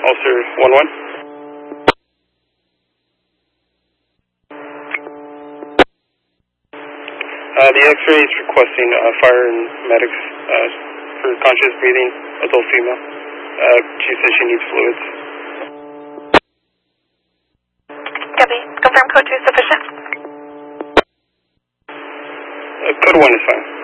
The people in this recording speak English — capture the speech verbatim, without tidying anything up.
Ulster one one. Uh, the X-ray is requesting uh, fire and medics uh, for conscious breathing, adult female. Uh, she says she needs fluids. Copy. Confirm code two sufficient. Uh, code one is fine.